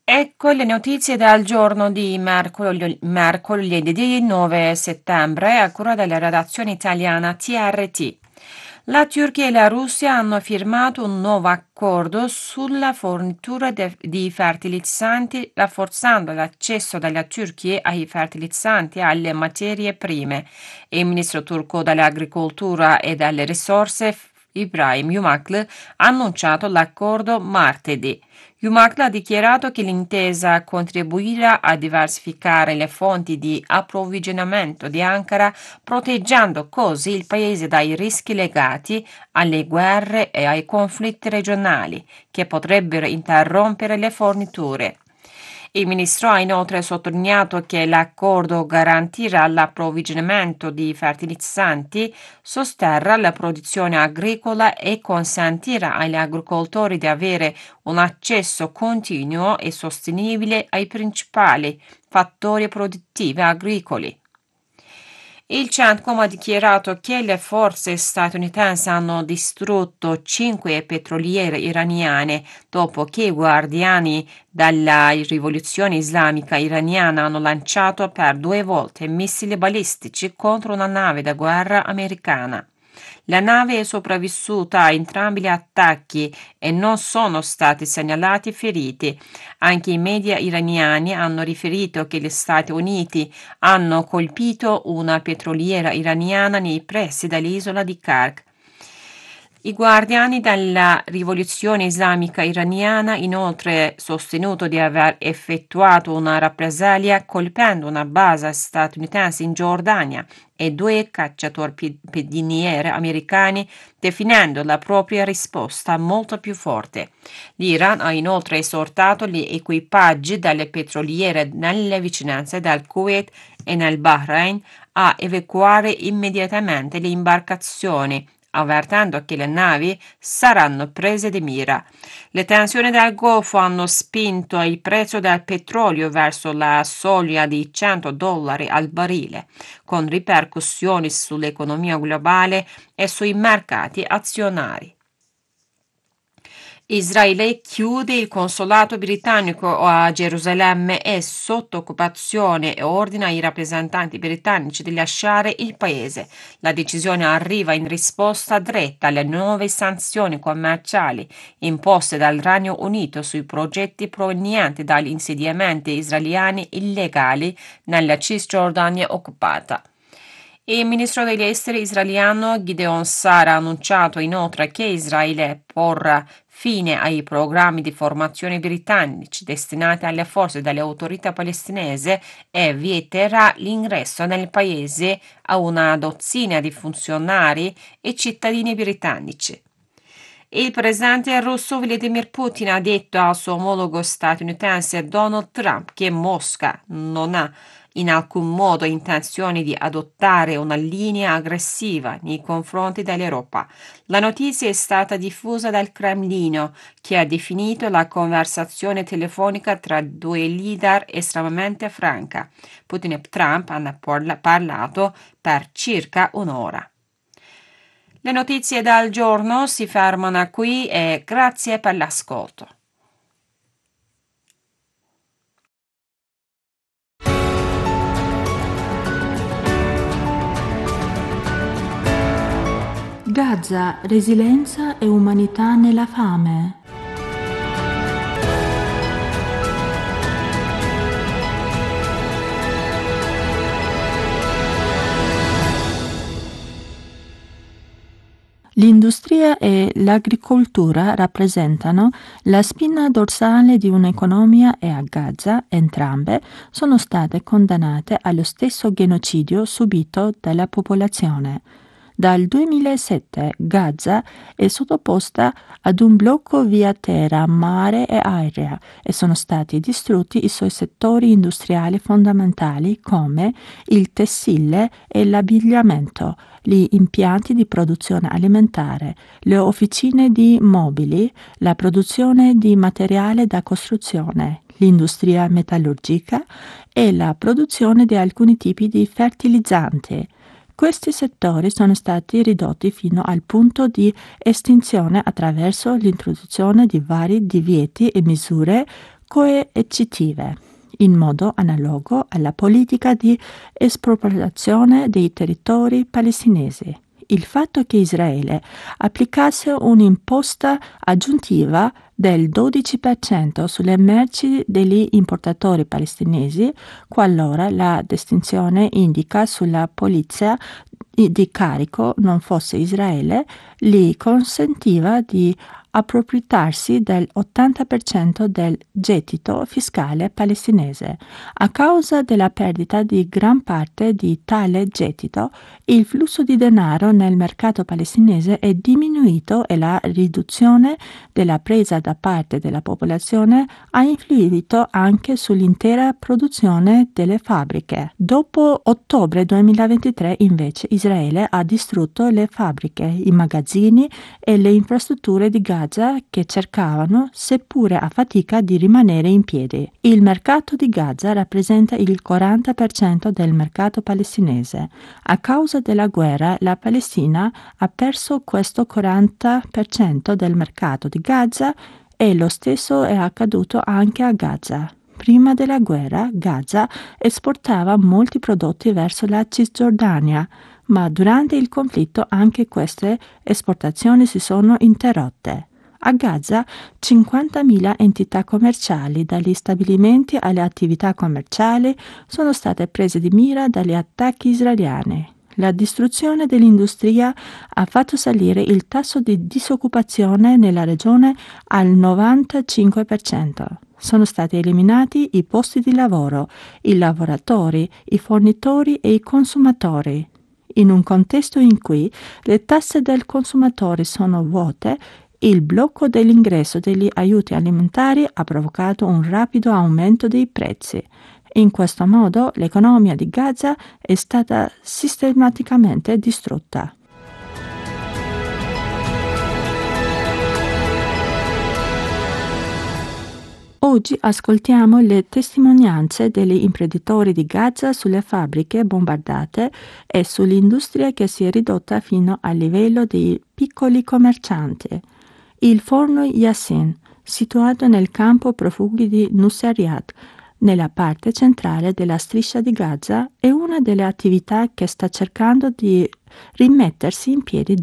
Ecco le notizie dal giorno di mercoledì 9 settembre a cura della redazione italiana TRT. La Turchia e la Russia hanno firmato un nuovo accordo sulla fornitura di fertilizzanti, rafforzando l'accesso della Turchia ai fertilizzanti e alle materie prime. Il ministro turco dell'Agricoltura e delle Risorse Ibrahim Yumakl ha annunciato l'accordo martedì. Yumakl ha dichiarato che l'intesa contribuirà a diversificare le fonti di approvvigionamento di Ankara, proteggendo così il paese dai rischi legati alle guerre e ai conflitti regionali che potrebbero interrompere le forniture. Il ministro ha inoltre sottolineato che l'accordo garantirà l'approvvigionamento di fertilizzanti, sosterrà la produzione agricola e consentirà agli agricoltori di avere un accesso continuo e sostenibile ai principali fattori produttivi agricoli. Il CENTCOM ha dichiarato che le forze statunitensi hanno distrutto 5 petroliere iraniane dopo che i guardiani della rivoluzione islamica iraniana hanno lanciato per 2 volte missili balistici contro una nave da guerra americana. La nave è sopravvissuta a entrambi gli attacchi e non sono stati segnalati feriti. Anche i media iraniani hanno riferito che gli Stati Uniti hanno colpito una petroliera iraniana nei pressi dell'isola di Kark. I guardiani della rivoluzione islamica iraniana inoltre sostenuto di aver effettuato una rappresaglia colpendo una base statunitense in Giordania e 2 cacciatorpediniere americani, definendo la propria risposta molto più forte. L'Iran ha inoltre esortato gli equipaggi delle petroliere nelle vicinanze del Kuwait e nel Bahrain a evacuare immediatamente le imbarcazioni, avvertendo che le navi saranno prese di mira. Le tensioni del Golfo hanno spinto il prezzo del petrolio verso la soglia di $100 al barile, con ripercussioni sull'economia globale e sui mercati azionari. Israele chiude il consolato britannico a Gerusalemme, è sotto occupazione e ordina ai rappresentanti britannici di lasciare il paese. La decisione arriva in risposta diretta alle nuove sanzioni commerciali imposte dal Regno Unito sui progetti provenienti dagli insediamenti israeliani illegali nella Cisgiordania occupata. Il ministro degli esteri israeliano Gideon Sa'ar ha annunciato inoltre che Israele porrà fine ai programmi di formazione britannici destinati alle forze delle autorità palestinesi e vieterà l'ingresso nel paese a una dozzina di funzionari e cittadini britannici. Il presidente russo Vladimir Putin ha detto al suo omologo statunitense Donald Trump che Mosca non ha in alcun modo intenzione di adottare una linea aggressiva nei confronti dell'Europa. La notizia è stata diffusa dal Cremlino, che ha definito la conversazione telefonica tra 2 leader estremamente franca. Putin e Trump hanno parlato per circa un'ora. Le notizie dal giorno si fermano qui e grazie per l'ascolto. Gaza, resilienza e umanità nella fame. L'industria e l'agricoltura rappresentano la spina dorsale di un'economia e a Gaza entrambe sono state condannate allo stesso genocidio subito dalla popolazione. Dal 2007 Gaza è sottoposta ad un blocco via terra, mare e aria e sono stati distrutti i suoi settori industriali fondamentali come il tessile e l'abbigliamento, gli impianti di produzione alimentare, le officine di mobili, la produzione di materiale da costruzione, l'industria metallurgica e la produzione di alcuni tipi di fertilizzanti. Questi settori sono stati ridotti fino al punto di estinzione attraverso l'introduzione di vari divieti e misure coercitive, in modo analogo alla politica di espropriazione dei territori palestinesi. Il fatto che Israele applicasse un'imposta aggiuntiva del 12% sulle merci degli importatori palestinesi, qualora la distinzione indica sulla polizia di carico non fosse Israele, gli consentiva di appropriarsi del 80% del gettito fiscale palestinese. A causa della perdita di gran parte di tale gettito, il flusso di denaro nel mercato palestinese è diminuito e la riduzione della presa da parte della popolazione ha influito anche sull'intera produzione delle fabbriche. Dopo ottobre 2023, invece, Israele ha distrutto le fabbriche, i magazzini e le infrastrutture di Gaza che cercavano, seppure a fatica, di rimanere in piedi. Il mercato di Gaza rappresenta il 40% del mercato palestinese. A causa della guerra, la Palestina ha perso questo 40% del mercato di Gaza e lo stesso è accaduto anche a Gaza. Prima della guerra, Gaza esportava molti prodotti verso la Cisgiordania, ma durante il conflitto anche queste esportazioni si sono interrotte. A Gaza 50.000 entità commerciali, dagli stabilimenti alle attività commerciali, sono state prese di mira dagli attacchi israeliani. La distruzione dell'industria ha fatto salire il tasso di disoccupazione nella regione al 95%. Sono stati eliminati i posti di lavoro, i lavoratori, i fornitori e i consumatori. In un contesto in cui le tasse del consumatore sono vuote, il blocco dell'ingresso degli aiuti alimentari ha provocato un rapido aumento dei prezzi. In questo modo l'economia di Gaza è stata sistematicamente distrutta. Oggi ascoltiamo le testimonianze degli imprenditori di Gaza sulle fabbriche bombardate e sull'industria che si è ridotta fino al livello dei piccoli commercianti. Il forno Yassin, situato nel campo profughi di Nuseirat, nella parte centrale della striscia di Gaza, è una delle attività che sta cercando di rimettersi in piedi